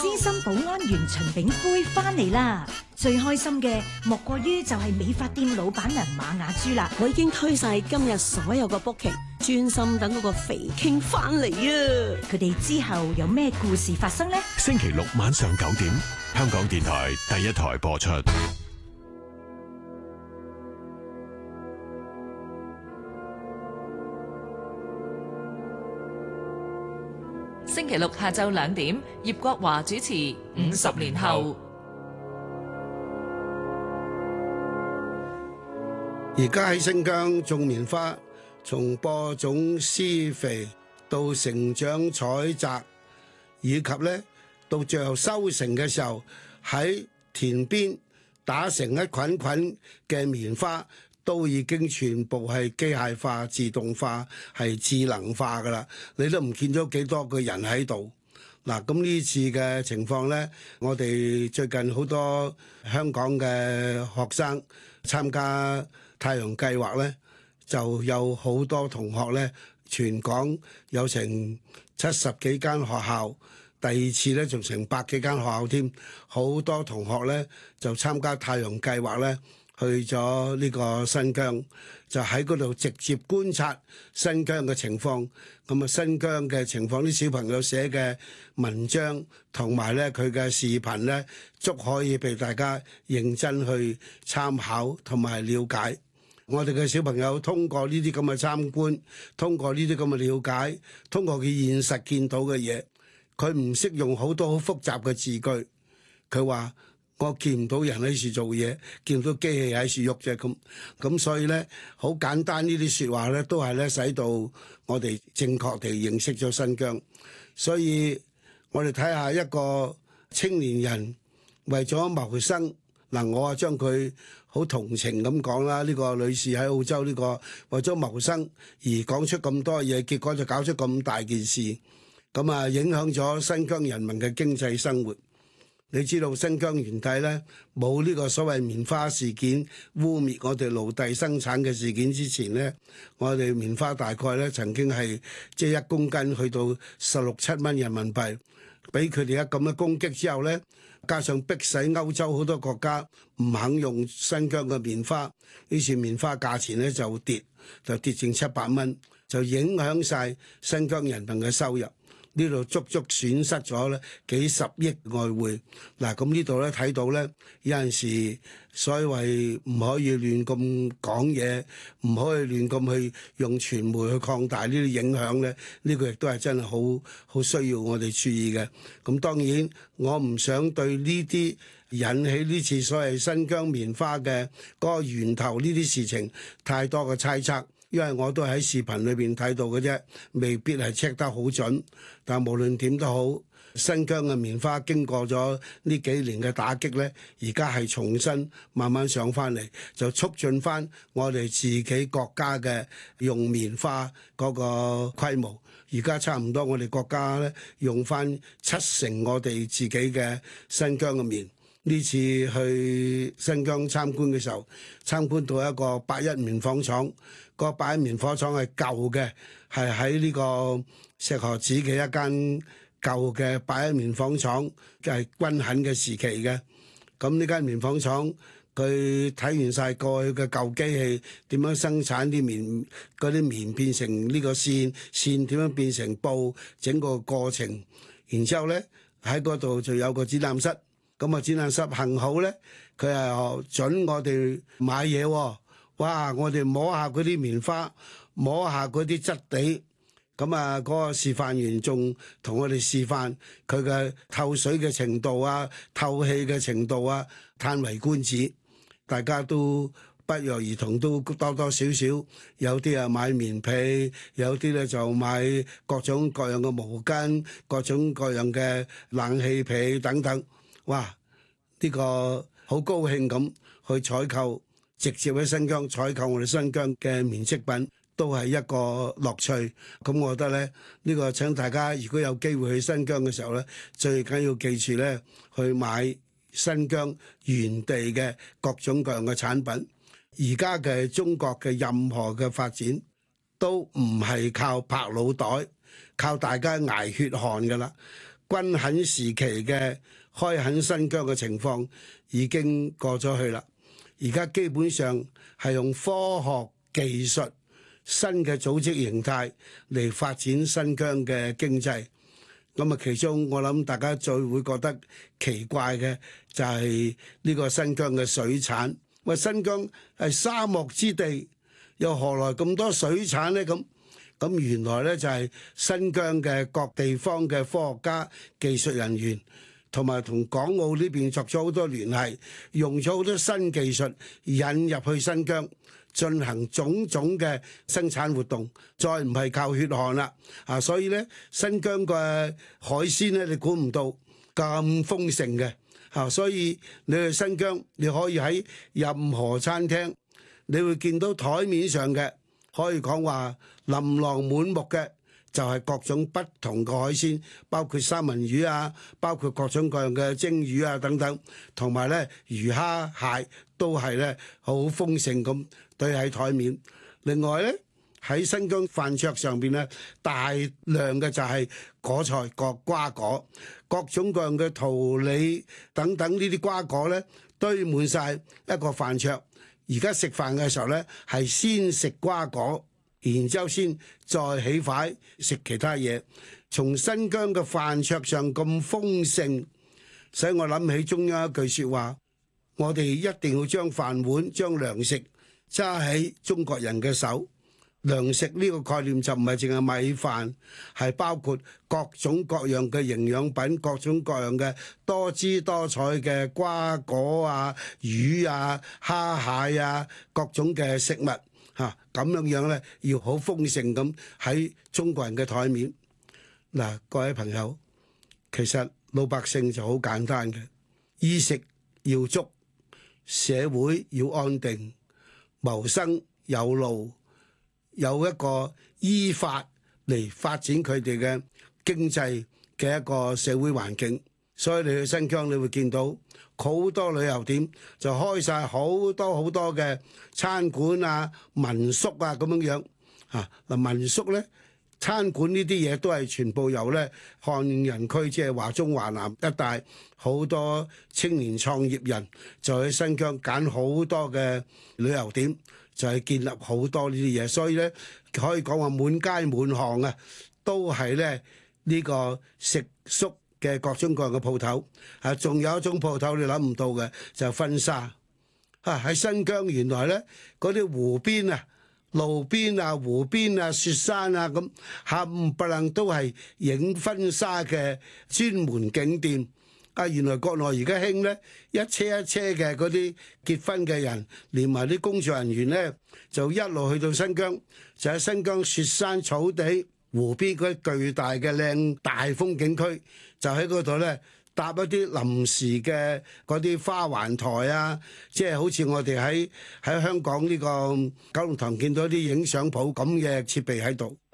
資深保安員秦炳輝翻嚟啦！最開心嘅莫過於就係美髮店老闆娘馬雅珠啦。 我已經推晒今日所有個 booking， 專心等嗰個肥傾翻嚟啊！ 佢哋之後有咩故事發生呢？ 星期六晚上9點，香港電台第一台播出。 星期六下晝2點，葉國華主持《50年後》。 而家喺新疆種棉花，從播種、施肥到成長、採摘，以及咧到最後收成嘅時候，喺田邊打成一捆捆嘅棉花，都已經全部係機械化、自動化、係智能化噶啦。你都唔見咗幾多個人喺度。嗱，咁呢次嘅情況呢，我哋最近好多香港嘅學生參加太陽計劃呢，就有好多同學呢，全港有成70幾間學校，第二次呢仲成100幾間學校添，好多同學呢，就參加太陽計劃呢，去咗呢個新疆，就喺嗰度直接觀察新疆嘅情況。咁啊，新疆嘅情況，啲小朋友寫嘅文章同埋咧佢嘅視頻咧，足可以被大家認真去參考同埋了解。我哋嘅小朋友通過呢啲咁嘅參觀，通過呢啲咁嘅了解，通過佢現實見到嘅嘢，佢唔識用好多好複雜嘅字句，佢話，我見唔到人喺處做嘢，見唔到機器喺處喐啫，咁所以咧，好簡單呢啲説話咧，都係咧使到我哋正確地認識咗新疆。所以我哋睇下一個青年人為咗謀生，嗱，我啊將佢好同情咁講啦。呢個女士喺澳洲呢個為咗謀生而講出咁多嘢，結果就搞出咁大件事，咁啊影響咗新疆人民嘅經濟生活。你知道新疆原底咧冇呢個所謂棉花事件污蔑我哋奴隸生產嘅事件之前咧，我哋棉花大概咧曾經係即係1公斤去到16、17蚊人民幣，俾佢哋一咁嘅攻擊之後咧，加上迫使歐洲好多國家唔肯用新疆嘅棉花，於是棉花價錢咧就跌剩700蚊，就影響晒新疆人民嘅收入。呢度足足損失咗咧幾十億外匯。嗱，咁呢度咧睇到咧，有陣時所謂唔可以亂咁講嘢，唔可以亂咁去用傳媒去擴大呢啲影響咧，呢個亦都係真係好需要我哋注意嘅。咁當然我唔想對呢啲引起呢次所謂新疆棉花嘅嗰個源頭呢啲事情太多嘅猜測。因為我都喺視頻裏邊睇到嘅啫，未必係 check 得好準。但無論點都好，新疆嘅棉花經過咗呢幾年嘅打擊呢，而家係重新慢慢上翻嚟，就促進翻我哋自己國家嘅用棉花嗰個規模。而家差唔多我哋國家呢，用翻70%我哋自己嘅新疆嘅棉。呢次去新疆參觀嘅時候，參觀到一個81棉紡廠。個81棉紡廠係舊嘅，係喺呢個石河子嘅一間舊嘅81棉紡廠，係軍墾嘅時期嘅。咁呢間棉紡廠，佢睇完晒過去嘅舊機器點樣生產啲棉，嗰啲棉變成呢個線，線點樣變成布，整個過程。然之後咧喺嗰度就有個展覽室，咁啊展覽室幸好咧，佢係準我哋買嘢喎。哇！我哋摸下嗰啲棉花，摸下嗰啲質地，咁啊嗰個示範員仲同我哋示範佢嘅透水嘅程度啊、透氣嘅程度啊，歎為觀止。大家都不約而同都多多少少，有啲啊買棉被，有啲咧就買各種各樣嘅毛巾、各種各樣嘅冷氣被等等。哇！呢個好高興咁去採購。直接喺新疆採購我哋新疆嘅棉織品，都係一個樂趣。咁我覺得咧，呢個請大家如果有機會去新疆嘅時候咧，最緊要記住咧，去買新疆原地嘅各種各樣嘅產品。而家嘅中國嘅任何嘅發展，都唔係靠拍腦袋，靠大家捱血汗㗎啦。 軍墾時期嘅開墾新疆嘅情況已經過咗去啦。而家基本上係用科學技術、新嘅組織形態嚟發展新疆嘅經濟。咁啊，其中我諗大家最會覺得奇怪嘅就係呢個新疆嘅水產。喂，新疆係沙漠之地，又何來咁多水產呢？咁原來呢，就係新疆嘅各地方嘅科學家、技術人員，同埋同港澳呢邊作咗好多聯繫，用咗好多新技術引入去新疆，進行種種嘅生產活動，再唔係靠血汗啦。所以呢，新疆嘅海鮮呢，你估唔到咁豐盛嘅。所以你去新疆，你可以喺任何餐廳，你會見到台面上嘅，可以講話琳琅滿目嘅，就係各種不同嘅海鮮，包括三文魚啊，包括各種各樣嘅蒸魚啊等等，同埋咧魚蝦蟹都係咧好豐盛咁堆喺台面。另外咧喺新疆飯桌上邊咧，大量嘅就係果菜、瓜果，各種各樣嘅桃李等等呢啲瓜果咧堆滿晒一個飯桌。而家食飯嘅時候咧，係先食瓜果，然之後先再起筷食其他嘢。從新疆嘅飯桌上咁豐盛，使我諗起中央一句説話：我哋一定要將飯碗、將糧食揸喺中國人嘅手。糧食呢個概念就唔係淨係米飯，係包括各種各樣嘅營養品、各種各樣嘅多姿多彩嘅瓜果啊、魚啊、蝦蟹啊，各種嘅食物嚇，咁樣咧要好豐盛咁喺中國人嘅台面。嗱，各位朋友，其實老百姓就好簡單嘅，衣食要足，社會要安定，謀生有路。有一個依法嚟發展佢哋嘅經濟嘅一個社會環境，所以你去新疆，你會見到好多旅遊點就開晒好多嘅餐館啊、民宿啊咁樣嗱，民宿呢、餐館呢啲嘢都係全部由呢漢人區，即係華中華南一帶好多青年創業人就喺新疆揀好多嘅旅遊點。就係建立好多呢啲嘢，所以咧可以講話滿街滿巷啊，都係咧呢個食宿嘅各種各樣嘅鋪頭。仲有一種鋪頭你諗唔到嘅就係婚紗。喺新疆原來咧嗰啲湖邊啊、路邊啊、湖邊啊、雪山啊咁冚唪唥都係影婚紗嘅專門景點。原來國內而家興咧一車一車嘅嗰啲結婚嘅人，連埋啲工作人員咧，就一路去到新疆，就喺新疆雪山草地湖邊嗰啲巨大嘅靚大風景區，就喺嗰度咧搭一啲臨時嘅嗰啲花環台啊，即係好似我哋喺香港呢個九龍塘見到啲影相鋪咁嘅設備喺度。